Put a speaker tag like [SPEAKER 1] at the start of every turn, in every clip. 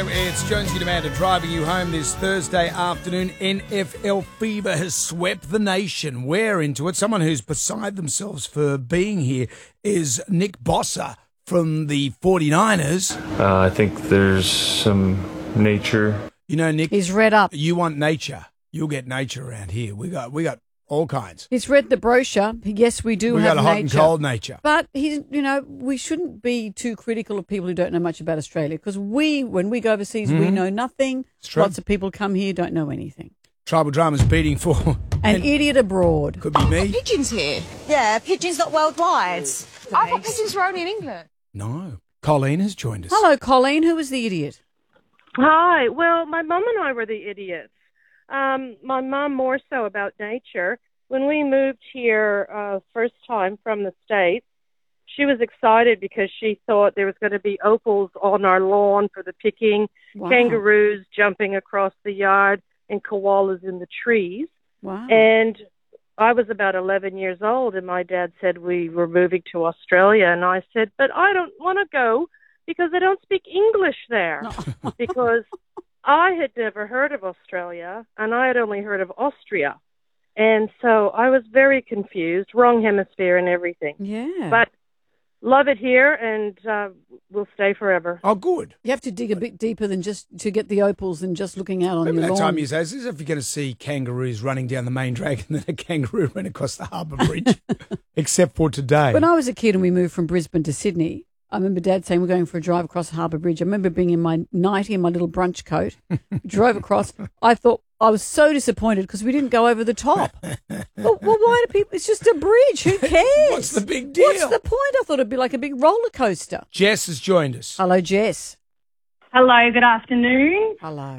[SPEAKER 1] It's Jonesy and Amanda driving you home this Thursday afternoon. NFL fever has swept the nation. We're into it. Someone who's beside themselves for being here is Nick Bosa from the 49ers.
[SPEAKER 2] I think there's some nature.
[SPEAKER 1] You know, Nick,
[SPEAKER 3] He's read up.
[SPEAKER 1] you want nature. You'll get nature around here. We got all kinds.
[SPEAKER 3] He's read the brochure. Yes, we do
[SPEAKER 1] We
[SPEAKER 3] have
[SPEAKER 1] got a
[SPEAKER 3] nature.
[SPEAKER 1] hot and cold nature.
[SPEAKER 3] But we shouldn't be too critical of people who don't know much about Australia, because when we go overseas, we know nothing.
[SPEAKER 1] It's true.
[SPEAKER 3] Lots of people come here, don't know anything.
[SPEAKER 1] Tribal drama's beating for
[SPEAKER 3] An idiot abroad.
[SPEAKER 1] could be me.
[SPEAKER 4] Pigeons here.
[SPEAKER 5] Yeah, pigeons not worldwide.
[SPEAKER 4] I thought pigeons were only in England.
[SPEAKER 1] No. Colleen has joined us.
[SPEAKER 3] Hello, Colleen. Who was the idiot?
[SPEAKER 6] Hi. Well, my mum and I were the idiots. My mum more so about nature. When we moved here first time from the States, she was excited because she thought there was going to be opals on our lawn for the picking,
[SPEAKER 3] Wow.
[SPEAKER 6] kangaroos jumping across the yard, and koalas in the trees.
[SPEAKER 3] Wow.
[SPEAKER 6] And I was about 11 years old, and my dad said we were moving to Australia, and I said, but I don't want to go because they don't speak English there. Because I had never heard of Australia, and I had only heard of Austria. And so I was very confused, wrong hemisphere and everything.
[SPEAKER 3] Yeah.
[SPEAKER 6] But love it here, and we'll stay forever.
[SPEAKER 1] Oh, good.
[SPEAKER 3] You have to dig a bit deeper than just to get the opals than just looking out on
[SPEAKER 1] Remember
[SPEAKER 3] your
[SPEAKER 1] that
[SPEAKER 3] lawn.
[SPEAKER 1] time you say, as if you're going to see kangaroos running down the main drag and then a kangaroo ran across the harbour bridge, except for today.
[SPEAKER 3] When I was a kid and we moved from Brisbane to Sydney, I remember Dad saying we're going for a drive across Harbour Bridge. I remember being in my nightie and my little brunch coat, drove across. I thought I was so disappointed because we didn't go over the top. Well, why do people? It's just a bridge. Who cares?
[SPEAKER 1] What's the big deal?
[SPEAKER 3] What's the point? I thought it'd be like a big roller coaster.
[SPEAKER 1] Jess has joined us.
[SPEAKER 3] Hello, Jess.
[SPEAKER 7] Hello, good afternoon.
[SPEAKER 3] Hello.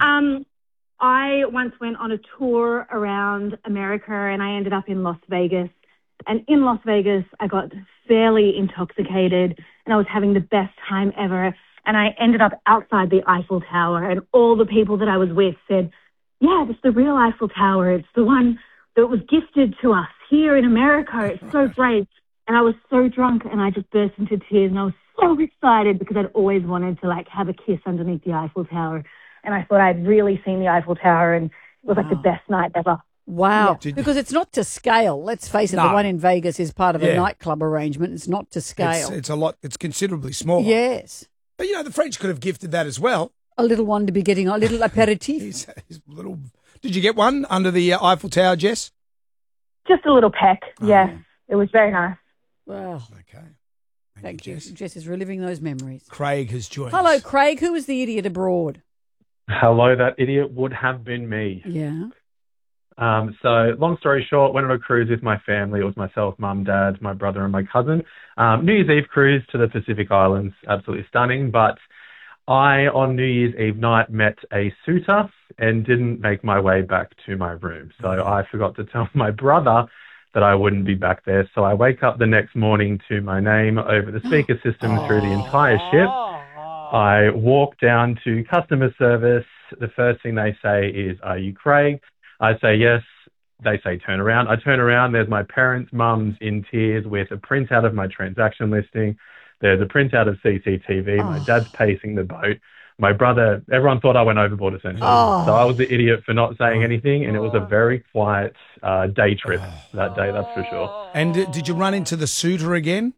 [SPEAKER 7] I once went on a tour around America and I ended up in Las Vegas. And in Las Vegas, I got fairly intoxicated and I was having the best time ever. And I ended up outside the Eiffel Tower, and all the people that I was with said, yeah, it's the real Eiffel Tower. It's the one that was gifted to us here in America. It's so great. And I was so drunk and I just burst into tears, and I was so excited because I'd always wanted to have a kiss underneath the Eiffel Tower. And I thought I'd really seen the Eiffel Tower, and it was like the best night ever.
[SPEAKER 3] Wow.
[SPEAKER 1] Yeah.
[SPEAKER 3] Because it's not to scale. Let's face it,
[SPEAKER 1] No.
[SPEAKER 3] the one in Vegas is part of
[SPEAKER 1] Yeah.
[SPEAKER 3] a nightclub arrangement. It's not to scale.
[SPEAKER 1] It's a lot. It's considerably smaller.
[SPEAKER 3] Yes.
[SPEAKER 1] But, the French could have gifted that as well.
[SPEAKER 3] A little one to be getting a little aperitif.
[SPEAKER 1] His little. Did you get one under the Eiffel Tower, Jess?
[SPEAKER 7] Just a little peck.
[SPEAKER 1] Oh,
[SPEAKER 7] Yeah,
[SPEAKER 1] yeah.
[SPEAKER 7] it was very nice.
[SPEAKER 3] Wow.
[SPEAKER 1] Okay.
[SPEAKER 3] Thank you.
[SPEAKER 1] Jess.
[SPEAKER 3] Jess is reliving those memories.
[SPEAKER 1] Craig has joined
[SPEAKER 3] Hello,
[SPEAKER 1] us.
[SPEAKER 3] Craig. Who was the idiot abroad?
[SPEAKER 2] Hello, that idiot would have been me.
[SPEAKER 3] Yeah.
[SPEAKER 2] So, long story short, went on a cruise with my family. It was myself, mum, dad, my brother, and my cousin. New Year's Eve cruise to the Pacific Islands, absolutely stunning. But I, on New Year's Eve night, met a suitor and didn't make my way back to my room. So I forgot to tell my brother that I wouldn't be back there. So I wake up the next morning to my name over the speaker system through the entire ship. I walk down to customer service. The first thing they say is, "Are you Craig?" I say yes. They say, "Turn around." I turn around. There's my parents' mums in tears with a printout of my transaction listing. There's a printout of CCTV. My dad's pacing the boat. My brother, everyone thought I went overboard essentially. So I was the idiot for not saying anything, and it was a very quiet day trip that day, that's for sure.
[SPEAKER 1] And did you run into the suitor again?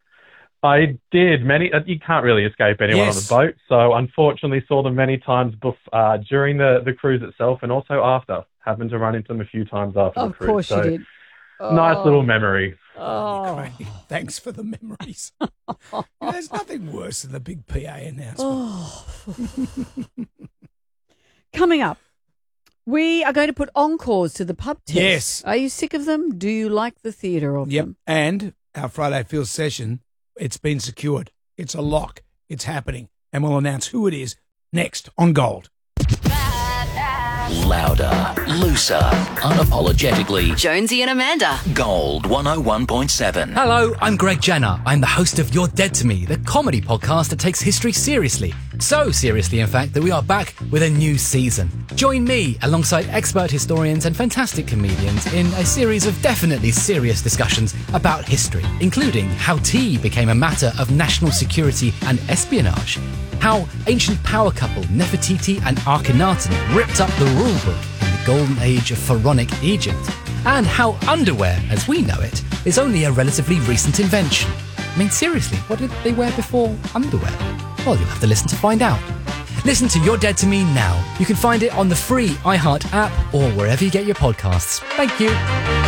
[SPEAKER 2] I did. You can't really escape anyone
[SPEAKER 1] Yes.
[SPEAKER 2] on the boat, so unfortunately saw them many times during the cruise itself and also after. Happened to run into them a few times after the
[SPEAKER 3] Of
[SPEAKER 2] cruise.
[SPEAKER 3] course
[SPEAKER 2] so
[SPEAKER 3] you did.
[SPEAKER 2] Nice little memory.
[SPEAKER 3] Oh.
[SPEAKER 1] Craig, thanks for the memories. There's nothing worse than the big PA announcement.
[SPEAKER 3] Coming up, we are going to put encores to the pub test.
[SPEAKER 1] Yes.
[SPEAKER 3] Are you sick of them? Do you like the theatre of
[SPEAKER 1] Yep.
[SPEAKER 3] them?
[SPEAKER 1] And our Friday Field session, it's been secured. It's a lock. It's happening. And we'll announce who it is next on Gold.
[SPEAKER 8] Louder, looser, unapologetically.
[SPEAKER 4] Jonesy and Amanda.
[SPEAKER 8] Gold 101.7.
[SPEAKER 9] Hello, I'm Greg Jenner. I'm the host of You're Dead to Me, the comedy podcast that takes history seriously. So seriously, in fact, that we are back with a new season. Join me alongside expert historians and fantastic comedians in a series of definitely serious discussions about history, including how tea became a matter of national security and espionage. how ancient power couple Nefertiti and Akhenaten ripped up the rule book in the golden age of pharaonic Egypt, and how underwear, as we know it, is only a relatively recent invention. I mean, seriously, what did they wear before underwear? Well, you'll have to listen to find out. Listen to You're Dead to Me now. You can find it on the free iHeart app or wherever you get your podcasts. Thank you.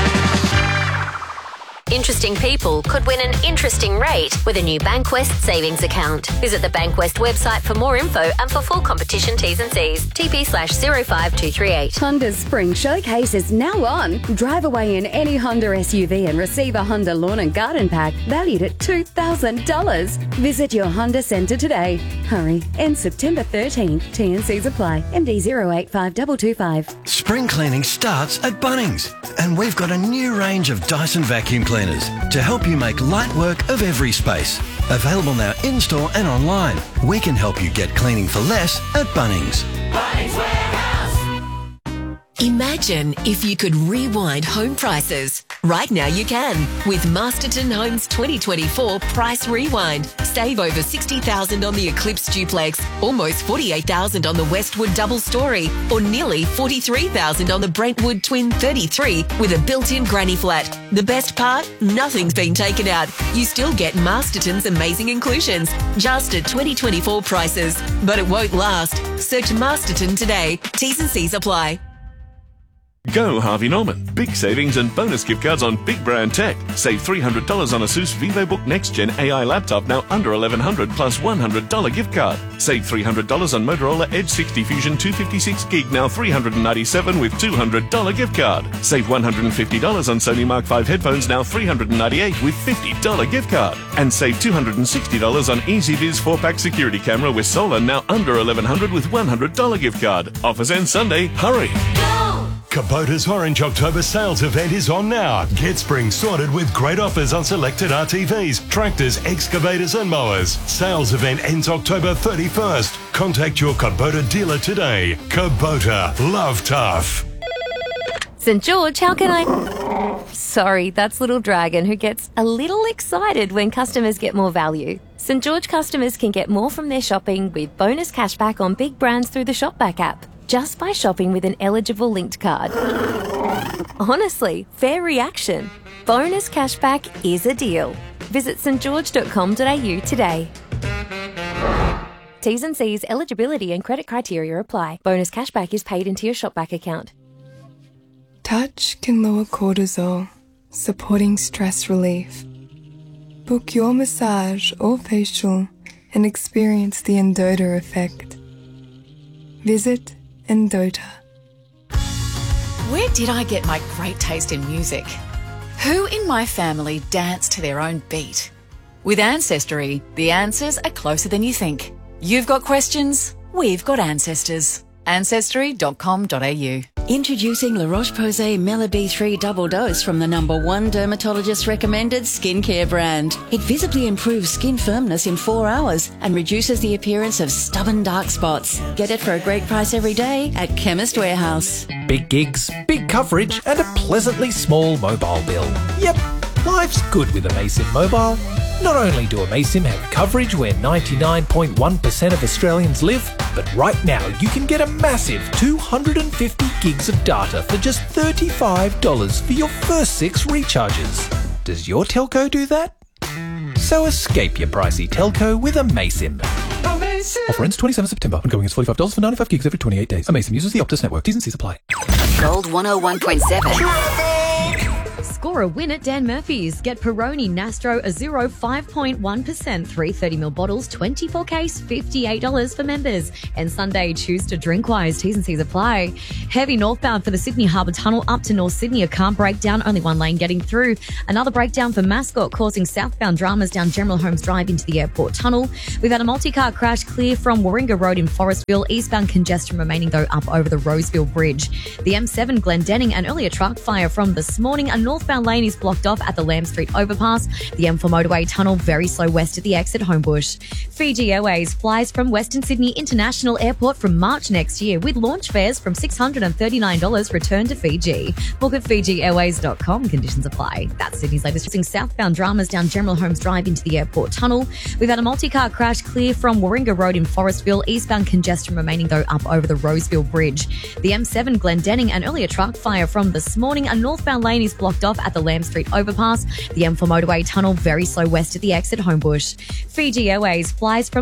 [SPEAKER 10] Interesting people could win an interesting rate with a new Bankwest savings account. Visit the Bankwest website for more info and for full competition T's and C's. TP/05238.
[SPEAKER 11] Honda's Spring Showcase is now on. Drive away in any Honda SUV and receive a Honda Lawn and Garden Pack valued at $2,000. Visit your Honda Centre today. Hurry. Ends September 13th. T&Cs apply. MD 085225.
[SPEAKER 12] Spring cleaning starts at Bunnings, and we've got a new range of Dyson vacuum cleaners to help you make light work of every space. Available now in-store and online. We can help you get cleaning for less at Bunnings.
[SPEAKER 13] Bunnings Warehouse. Imagine if you could rewind home prices. Right now you can with Masterton Homes 2024 Price Rewind. Save over $60,000 on the Eclipse Duplex, almost $48,000 on the Westwood Double Story, or nearly $43,000 on the Brentwood Twin 33 with a built-in granny flat. The best part? Nothing's been taken out. You still get Masterton's amazing inclusions, just at 2024 prices. But it won't last. Search Masterton today. T's and C's apply.
[SPEAKER 14] Go Harvey Norman. Big savings and bonus gift cards on big brand tech. Save $300 on ASUS VivoBook Next Gen AI laptop, now under $1,100 plus $100 gift card. Save $300 on Motorola Edge 60 Fusion 256 gig, now $397 with $200 gift card. Save $150 on Sony Mark 5 headphones, now $398 with $50 gift card. And save $260 on EasyViz 4-pack security camera with solar, now under $1,100 with $100 gift card. Offers end Sunday. Hurry!
[SPEAKER 15] Kubota's Orange October sales event is on now. Get spring sorted with great offers on selected RTVs, tractors, excavators and mowers. Sales event ends October 31st. Contact your Kubota dealer today. Kubota, love tough.
[SPEAKER 16] St. George, how can I... Sorry, that's Little Dragon, who gets a little excited when customers get more value. St. George customers can get more from their shopping with bonus cashback on big brands through the Shopback app, just by shopping with an eligible linked card. Honestly, fair reaction. Bonus cashback is a deal. Visit stgeorge.com.au today. T's and C's, eligibility and credit criteria apply. Bonus cashback is paid into your Shopback account.
[SPEAKER 17] Touch can lower cortisol, supporting stress relief. Book your massage or facial and experience the Endota effect. Visit Endota.
[SPEAKER 18] Where did I get my great taste in music? Who in my family danced to their own beat? With Ancestry, the answers are closer than you think. You've got questions, we've got ancestors. Ancestry.com.au.
[SPEAKER 19] Introducing La Roche-Posay Mela B3 Double Dose from the #1 dermatologist recommended skincare brand. It visibly improves skin firmness in 4 hours and reduces the appearance of stubborn dark spots. Get it for a great price every day at Chemist Warehouse.
[SPEAKER 20] Big gigs, big coverage and a pleasantly small mobile bill. Yep, life's good with Amaysim Mobile. Not only do Amaysim have coverage where 99.1% of Australians live, but right now you can get a massive 250 gigs of data for just $35 for your first 6 recharges. Does your telco do that? So escape your pricey telco with Amaysim. Offer ends 27 September. Ongoing is $45 for 95 gigs every 28 days. Amaysim uses the Optus network. T's and C's apply.
[SPEAKER 4] Gold 101.7.
[SPEAKER 21] Score a win at Dan Murphy's. Get Peroni Nastro Azzurro 5.1%, 330ml bottles, 24 case, $58 for members. And Sunday, choose to drink wise. T's and C's apply. Heavy northbound for the Sydney Harbour Tunnel up to North Sydney. A car breakdown, only one lane getting through. Another breakdown for Mascot, causing southbound dramas down General Holmes Drive into the airport tunnel. We've had a multi-car crash clear from Warringah Road in Forestville. Eastbound congestion remaining, though, up over the Roseville Bridge. The M7 Glendenning, an earlier truck fire from this morning. A northbound northbound lane is blocked off at the Lamb Street overpass. The M4 motorway tunnel very slow west at the exit Homebush. Fiji Airways flies from Western Sydney International Airport from March next year with launch fares from $639 return to Fiji. Book at FijiAirways.com. Conditions apply. That's Sydney's latest southbound dramas down General Holmes Drive into the airport tunnel. We've had a multi-car crash clear from Warringah Road in Forestville. Eastbound congestion remaining though up over the Roseville Bridge. The M7 Glendenning, an earlier truck fire from this morning. A northbound lane is blocked off at the Lamb Street overpass. The M4 motorway tunnel very slow west at the exit Homebush. Fiji Airways flies from